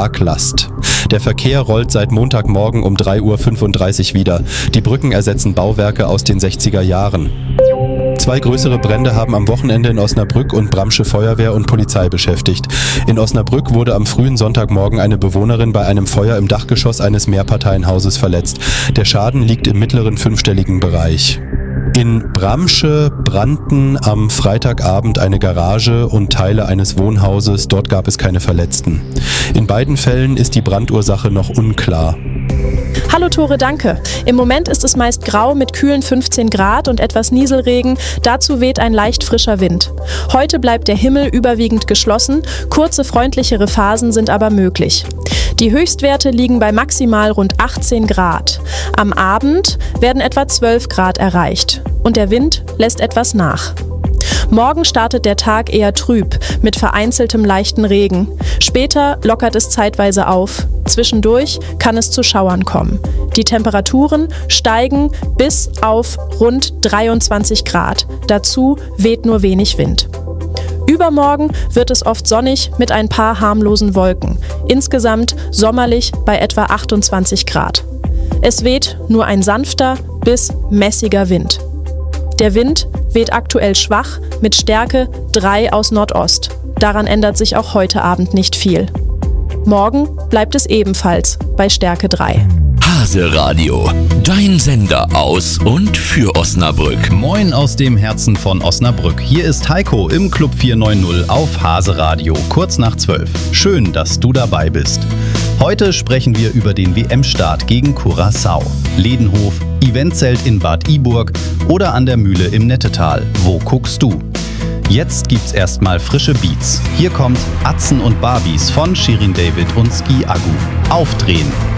Arglast. Der Verkehr rollt seit Montagmorgen um 3:35 Uhr wieder. Die Brücken ersetzen Bauwerke aus den 60er Jahren. 2 größere Brände haben am Wochenende in Osnabrück und Bramsche Feuerwehr und Polizei beschäftigt. In Osnabrück wurde am frühen Sonntagmorgen eine Bewohnerin bei einem Feuer im Dachgeschoss eines Mehrparteienhauses verletzt. Der Schaden liegt im mittleren 5-stelligen Bereich. In Bramsche brannten am Freitagabend eine Garage und Teile eines Wohnhauses. Dort gab es keine Verletzten. In beiden Fällen ist die Brandursache noch unklar. Hallo Tore, danke. Im Moment ist es meist grau mit kühlen 15 Grad und etwas Nieselregen. Dazu weht ein leicht frischer Wind. Heute bleibt der Himmel überwiegend geschlossen. Kurze, freundlichere Phasen sind aber möglich. Die Höchstwerte liegen bei maximal rund 18 Grad. Am Abend werden etwa 12 Grad erreicht. Und der Wind lässt etwas nach. Morgen startet der Tag eher trüb, mit vereinzeltem leichten Regen. Später lockert es zeitweise auf. Zwischendurch kann es zu Schauern kommen. Die Temperaturen steigen bis auf rund 23 Grad. Dazu weht nur wenig Wind. Übermorgen wird es oft sonnig mit ein paar harmlosen Wolken. Insgesamt sommerlich bei etwa 28 Grad. Es weht nur ein sanfter bis mäßiger Wind. Der Wind weht aktuell schwach mit Stärke 3 aus Nordost. Daran ändert sich auch heute Abend nicht viel. Morgen bleibt es ebenfalls bei Stärke 3. Hase Radio, dein Sender aus und für Osnabrück. Moin aus dem Herzen von Osnabrück. Hier ist Heiko im Club 490 auf Hase Radio, kurz nach 12. Schön, dass du dabei bist. Heute sprechen wir über den WM-Start gegen Curaçao. Ledenhof, Eventzelt in Bad Iburg oder an der Mühle im Nettetal. Wo guckst du? Jetzt gibt's erstmal frische Beats. Hier kommt Atzen und Barbies von Shirin David und Ski Agu. Aufdrehen!